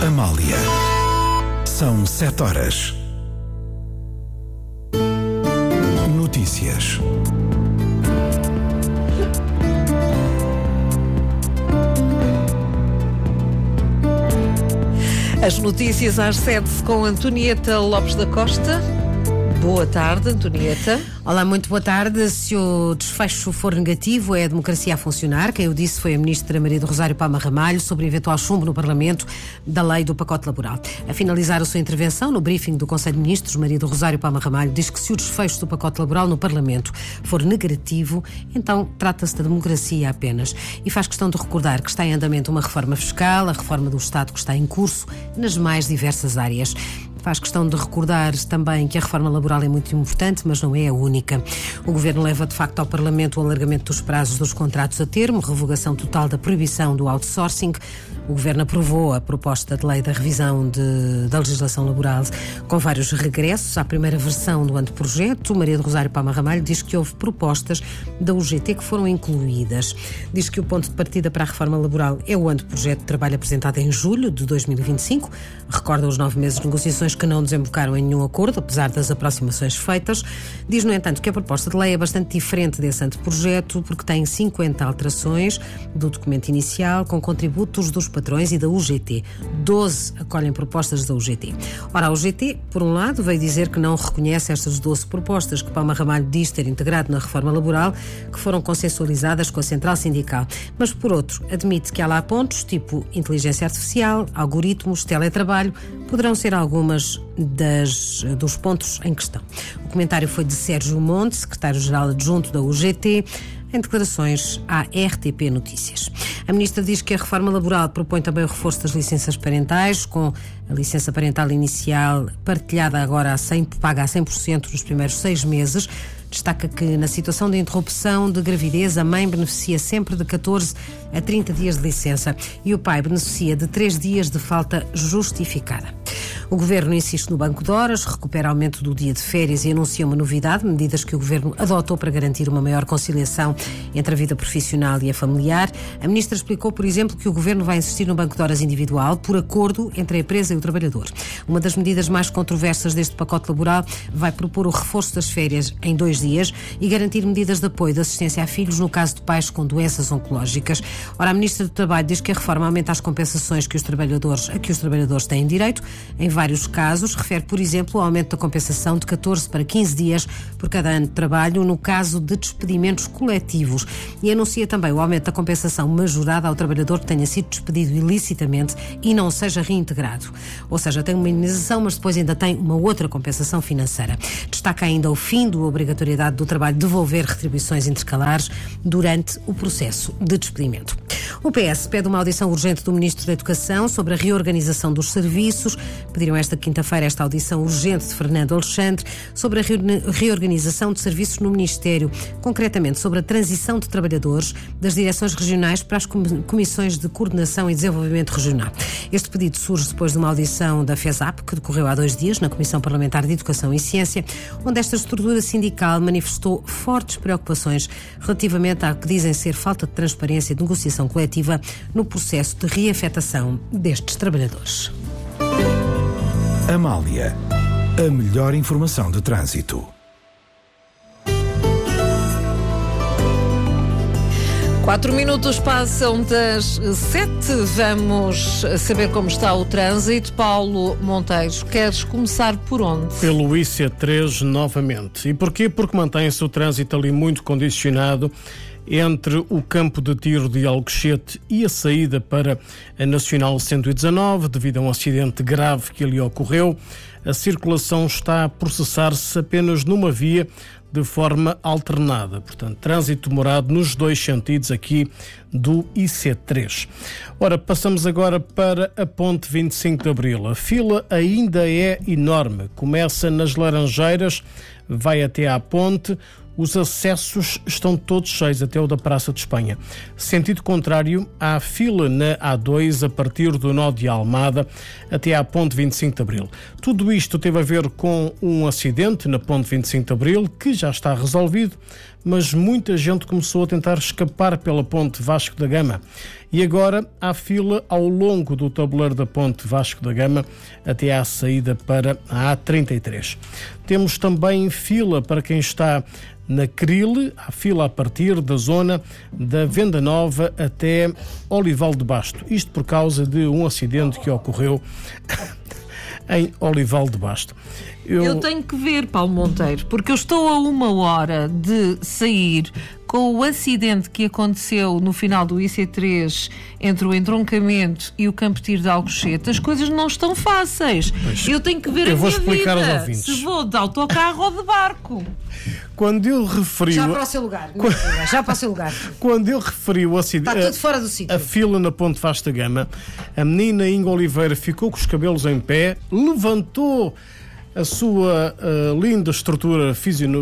Amália. São 7 horas. Notícias. As notícias às 7 com Antonieta Lopes da Costa. Boa tarde, Antonieta. Olá, muito boa tarde. Se o desfecho for negativo, é a democracia a funcionar. Quem o disse foi a ministra Maria do Rosário Palma Ramalho sobre eventual chumbo no Parlamento da lei do pacote laboral. A finalizar a sua intervenção no briefing do Conselho de Ministros, Maria do Rosário Palma Ramalho diz que se o desfecho do pacote laboral no Parlamento for negativo, então trata-se da democracia apenas. E faz questão de recordar que está em andamento uma reforma fiscal, a reforma do Estado que está em curso nas mais diversas áreas. Faz questão de recordar também que a reforma laboral é muito importante, mas não é a única. O Governo leva de facto ao Parlamento o alargamento dos prazos dos contratos a termo, revogação total da proibição do outsourcing. O Governo aprovou a proposta de lei da revisão da legislação laboral com vários regressos à primeira versão do anteprojeto. Maria do Rosário Palma Ramalho diz que houve propostas da UGT que foram incluídas. Diz que o ponto de partida para a reforma laboral é o anteprojeto de trabalho apresentado em julho de 2025. Recorda os 9 meses de negociações que não desembocaram em nenhum acordo, apesar das aproximações feitas. Diz, no entanto, que a proposta de lei é bastante diferente desse anteprojeto, porque tem 50 alterações do documento inicial, com contributos dos patrões e da UGT. 12 acolhem propostas da UGT. Ora, a UGT, por um lado, veio dizer que não reconhece estas 12 propostas que Palma Ramalho diz ter integrado na reforma laboral, que foram consensualizadas com a Central Sindical. Mas, por outro, admite que há lá pontos, tipo inteligência artificial, algoritmos, teletrabalho, poderão ser algumas dos pontos em questão. O comentário foi de Sérgio Monte, secretário-geral adjunto da UGT, em declarações à RTP Notícias. A ministra diz que a reforma laboral propõe também o reforço das licenças parentais, com a licença parental inicial partilhada agora paga a 100% nos primeiros 6 meses. Destaca que, na situação de interrupção de gravidez, a mãe beneficia sempre de 14 a 30 dias de licença e o pai beneficia de 3 dias de falta justificada. O Governo insiste no banco de horas, recupera aumento do dia de férias e anuncia uma novidade, medidas que o Governo adotou para garantir uma maior conciliação entre a vida profissional e a familiar. A ministra explicou, por exemplo, que o Governo vai insistir no banco de horas individual por acordo entre a empresa e o trabalhador. Uma das medidas mais controversas deste pacote laboral vai propor o reforço das férias em 2 dias e garantir medidas de apoio de assistência a filhos no caso de pais com doenças oncológicas. Ora, a ministra do Trabalho diz que a reforma aumenta as compensações a que os trabalhadores têm direito. Em vários casos, refere, por exemplo, o aumento da compensação de 14 para 15 dias por cada ano de trabalho no caso de despedimentos coletivos e anuncia também o aumento da compensação majorada ao trabalhador que tenha sido despedido ilicitamente e não seja reintegrado. Ou seja, tem uma indenização, mas depois ainda tem uma outra compensação financeira. Destaca ainda o fim da obrigatoriedade do trabalho devolver retribuições intercalares durante o processo de despedimento. O PS pede uma audição urgente do Ministro da Educação sobre a reorganização dos serviços. Pediram esta quinta-feira esta audição urgente de Fernando Alexandre sobre a reorganização de serviços no Ministério, concretamente sobre a transição de trabalhadores das direções regionais para as comissões de coordenação e desenvolvimento regional. Este pedido surge depois de uma audição da FESAP, que decorreu há 2 dias na Comissão Parlamentar de Educação e Ciência, onde esta estrutura sindical manifestou fortes preocupações relativamente ao que dizem ser falta de transparência e de negociação coletiva no processo de reafetação destes trabalhadores. Amália, a melhor informação de trânsito. 4 minutos passam das 7. Vamos saber como está o trânsito. Paulo Monteiro, queres começar por onde? Pelo IC3 novamente. E porquê? Porque mantém-se o trânsito ali muito condicionado entre o campo de tiro de Alcochete e a saída para a Nacional 119, devido a um acidente grave que ali ocorreu. A circulação está a processar-se apenas numa via de forma alternada. Portanto, trânsito demorado nos 2 sentidos aqui do IC3. Ora, passamos agora para a ponte 25 de Abril. A fila ainda é enorme. Começa nas Laranjeiras, vai até à ponte. Os acessos estão todos cheios, até o da Praça de Espanha. Sentido contrário, há fila na A2 a partir do nó de Almada até à ponte 25 de Abril. Tudo isto teve a ver com um acidente na ponte 25 de Abril, que já está resolvido. mas muita gente começou a tentar escapar pela ponte Vasco da Gama. E agora há fila ao longo do tabuleiro da ponte Vasco da Gama até à saída para a A33. Temos também fila para quem está na Cril, há fila a partir da zona da Venda Nova até Olival de Basto. Isto por causa de um acidente que ocorreu em Olival de Basto. Eu tenho que ver, Paulo Monteiro, porque eu estou a 1 hora de sair com o acidente que aconteceu no final do IC3 entre o entroncamento e o Campo de Tiro de Alcochete. As coisas não estão fáceis. Pois, eu tenho que ver a vou minha explicar vida, aos ouvintes. se vou de autocarro ou de barco. Quando eu referi Já para o seu lugar. Já para o seu lugar. Quando eu referi o acidente, Está tudo fora do sítio. a fila na ponte Vasco da Gama, a menina Inga Oliveira ficou com os cabelos em pé, levantou a sua linda estrutura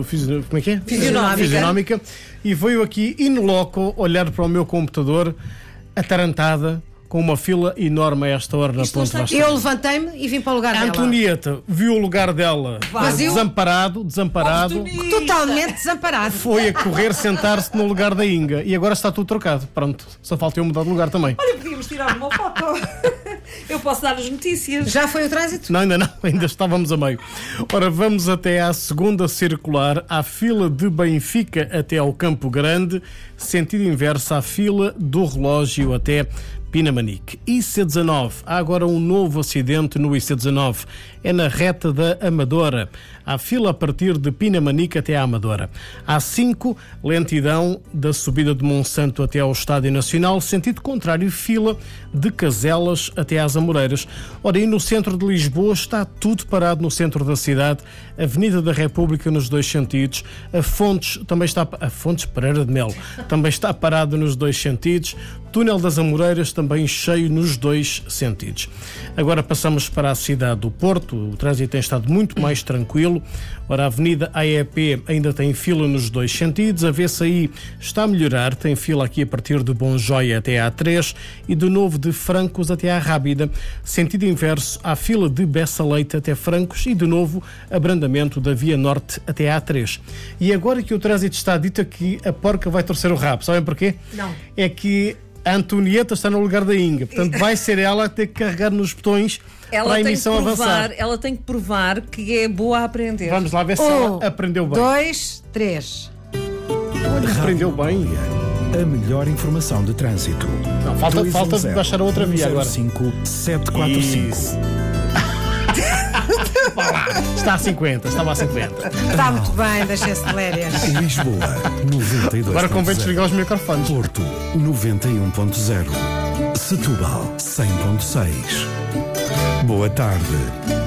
fisionómica e veio aqui in loco olhar para o meu computador atarantada, com uma fila enorme a esta hora na ponte Vasco. Eu levantei-me e vim para o lugar A dela. Antonieta viu o lugar dela desamparado, Totalmente desamparado. foi a correr sentar-se no lugar da Inga e agora está tudo trocado. Pronto, só falta eu mudar de lugar também. Olha, podíamos tirar uma foto. Eu posso dar as notícias. Já foi o trânsito? Não, ainda não, ainda estávamos a meio. Ora, vamos até à segunda circular, à fila de Benfica até ao Campo Grande, sentido inverso à fila do relógio até Pinamanique. IC19, há agora um novo acidente no IC19. É na reta da Amadora. Há fila a partir de Pinamanique até à Amadora. A5, lentidão da subida de Monsanto até ao Estádio Nacional, sentido contrário, fila de Caselas até às Amoreiras. Ora, e no centro de Lisboa está tudo parado no centro da cidade. Avenida da República nos dois sentidos. A Fontes Pereira de Melo também está parado nos dois sentidos. Túnel das Amoreiras também cheio nos dois sentidos. Agora passamos para a cidade do Porto. O trânsito tem estado muito mais tranquilo. Ora, a Avenida AEP ainda tem fila nos dois sentidos. A VCI está a melhorar. Tem fila aqui a partir de Bom Joia até à A3 e de novo de Francos até à Rábida. Sentido inverso, há fila de Bessa Leite até Francos e de novo abrandamento da Via Norte até à A3. E agora que o trânsito está dito aqui, a porca vai torcer o rabo. Sabem porquê? Não. É que a Antonieta está no lugar da Inga. Portanto, vai ser ela a ter que carregar nos botões para a emissão avançar. Ela tem que provar que é boa a aprender. Vamos lá ver se ela aprendeu bem. 2, 3. Aprendeu bem. A melhor informação de trânsito. Não, falta de baixar a outra via agora. 50745. Isso. Está a 50, estava a 50. Está muito bem, deixa-se de lérias. Lisboa, 92.0. Agora convém desligar os microfones. Porto, 91.0. Setúbal, 100.6. Boa tarde.